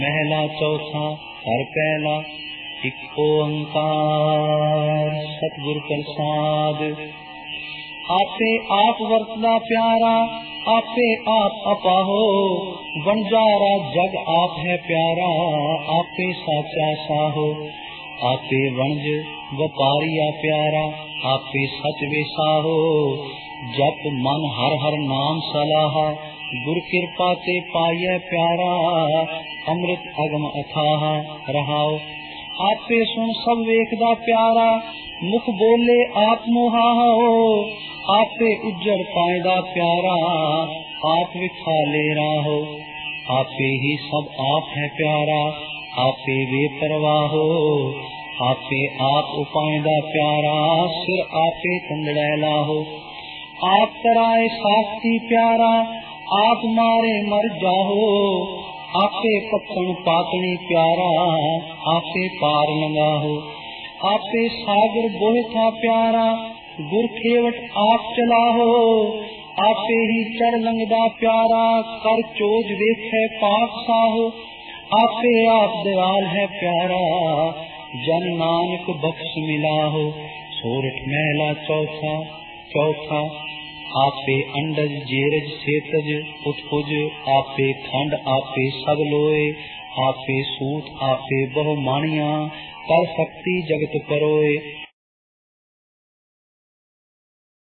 महला चौथा हर पहला एक ओंकार सतगुर प्रसाद। आपे आप वर्तदा प्यारा, आपे आप अपाहो, वनजारा जग आप है प्यारा, आपे साचा साहो। आपे वणज वपारिया प्यारा, आपे सच विसाहो। जप मन हर हर नाम सलाहा, गुर कृपा ते पाइय प्यारा, अमृत अगम अथाह रहाओ। आपे सुन सब वेखदा प्यारा, मुख बोले आप मुहाहो। आपे उज्जड़ पायदा प्यारा, आप विखाले राहो। आपे ही सब आप है प्यारा, आपे वे परवाहो। आपे आप उपायदा प्यारा, सिर आपे तंदड़े लाहो। आप कराए साथी प्यारा, आप मारे मर जाहो। आपे पत्तन पातनी प्यारा, आपे पार लगाहो। आपे सागर बोहे था प्यारा, गुर खेवट आप चलाहो। आपे ही चढ़ लंगदा प्यारा, कर चोज वेखे पाक साहो। आपे आप दयाल है प्यारा, जन नानक बख्श मिलाहो। सोरठ महला चौथा चौथा आपे अंडज जेरज सेतज उत्पुज। आपे खंड आपे सब लोए, आपे सूत आपे बहु मानिया, कर शक्ति जगत परोए।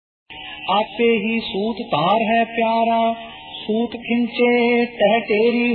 आपे ही सूत तार है प्यारा, सूत खिंचे टह टेरी